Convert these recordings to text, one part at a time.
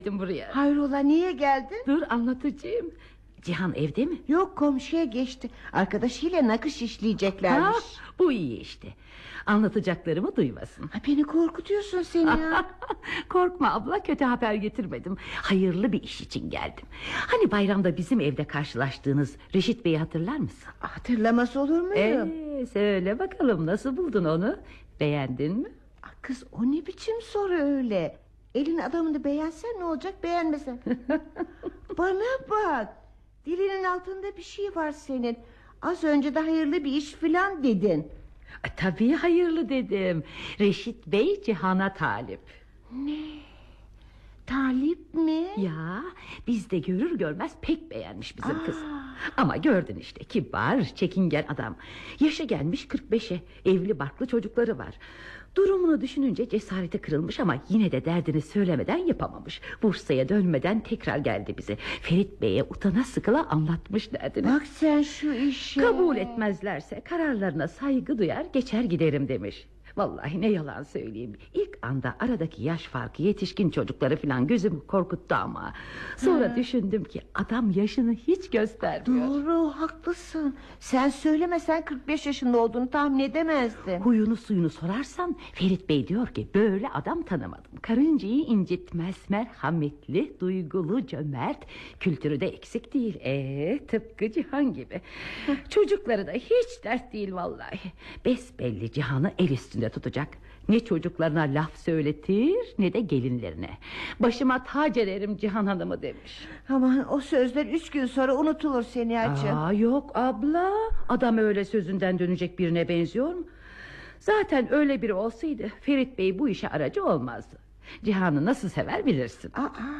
buraya. Hayrola, niye geldin? Dur, anlatacağım. Cihan evde mi? Yok, komşuya geçti. Arkadaşıyla nakış işleyeceklermiş. Bu iyi işte. Anlatacaklarımı duymasın. Beni korkutuyorsun seni ya. Korkma abla, kötü haber getirmedim. Hayırlı bir iş için geldim. Hani bayramda bizim evde karşılaştığınız Reşit Bey'i hatırlar mısın? Hatırlaması olur muyum? Söyle bakalım, nasıl buldun onu? Beğendin mi? Kız, o ne biçim soru öyle? Elin adamını beğensen ne olacak, beğenmesen? Bana bak, dilinin altında bir şey var senin. Az önce de hayırlı bir iş filan dedin. Tabii hayırlı dedim. Reşit Bey Cihan'a talip. Ne? Talip mi? Ya, biz de görür görmez pek beğenmiş bizim kız. Ama gördün işte, kibar, çekingen adam. Yaşı gelmiş 45'e, evli barklı çocukları var. Durumunu düşününce cesareti kırılmış ama yine de derdini söylemeden yapamamış. Bursa'ya dönmeden tekrar geldi bize. Ferit Bey'e utana sıkıla anlatmış derdini. Bak sen şu işe. Kabul etmezlerse kararlarına saygı duyar, geçer giderim demiş. Vallahi ne yalan söyleyeyim, İlk anda aradaki yaş farkı yetişkin çocukları falan gözümü korkuttu ama sonra düşündüm ki adam yaşını hiç göstermiyor. Doğru, haklısın. Sen söylemesen 45 yaşında olduğunu tahmin edemezdim. Huyunu suyunu sorarsan Ferit Bey diyor ki böyle adam tanımadım. Karıncayı incitmez, merhametli, duygulu, cömert, kültürü de eksik değil. Tıpkı Cihan gibi. Çocukları da hiç dert değil vallahi. Besbelli Cihan'ı el üstünde tutacak. Ne çocuklarına laf söyletir ne de gelinlerine. Başıma tac ederim Cihan Hanım'ı demiş. Aman, o sözler 3 gün sonra unutulur Seniyacığım. Yok abla, adam öyle sözünden dönecek birine benziyor mu? Zaten öyle biri olsaydı Ferit Bey bu işe aracı olmazdı. Cihan'ı nasıl sever bilirsin.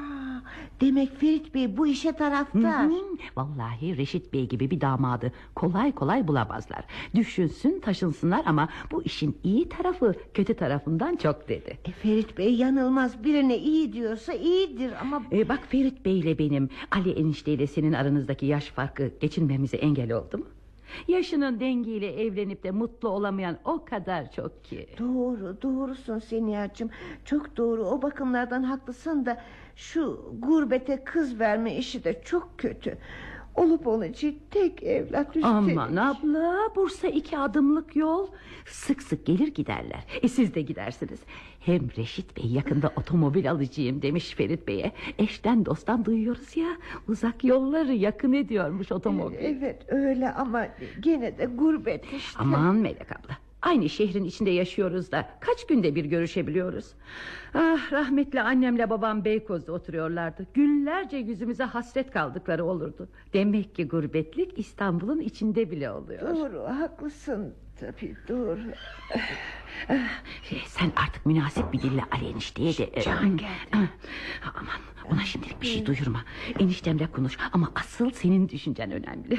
Demek Ferit Bey bu işe taraftar. Vallahi Reşit Bey gibi bir damadı kolay kolay bulamazlar. Düşünsün taşınsınlar ama bu işin iyi tarafı kötü tarafından çok dedi. Ferit Bey yanılmaz, birine iyi diyorsa iyidir ama... Bak Ferit Bey ile benim, Ali enişteyle senin aranızdaki yaş farkı geçinmemize engel oldu mu? Yaşının dengiyle evlenip de mutlu olamayan o kadar çok ki. Doğrusun Seniyacığım, çok doğru, o bakımlardan haklısın da şu gurbete kız verme işi de çok kötü. Olup olacak tek evlat üstelik. Aman abla, Bursa 2 adımlık yol. Sık sık gelir giderler. Siz de gidersiniz. Hem Reşit Bey yakında otomobil alacağım demiş Ferit Bey'e. Eşten dosttan duyuyoruz ya, uzak yolları yakın ediyormuş otomobil. Evet öyle ama gene de gurbet işte. Aman Melek abla, aynı şehrin içinde yaşıyoruz da kaç günde bir görüşebiliyoruz. Rahmetli annemle babam Beykoz'da oturuyorlardı. Günlerce yüzümüze hasret kaldıkları olurdu. Demek ki gurbetlik İstanbul'un içinde bile oluyor. Doğru, haklısın tabii, doğru. Sen artık münasip bir dille Ali enişteye de... Can geldi. Aman, ona şimdilik bir şey duyurma. Eniştemle konuş ama asıl senin düşüncen önemli.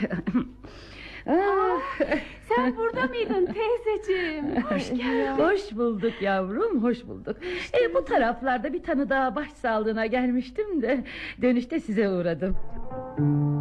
Sen burada mıydın teyzeciğim? Hoş geldin. Hoş bulduk yavrum, hoş bulduk. Bu taraflarda bir tanıdığa başsağlığına gelmiştim de dönüşte size uğradım.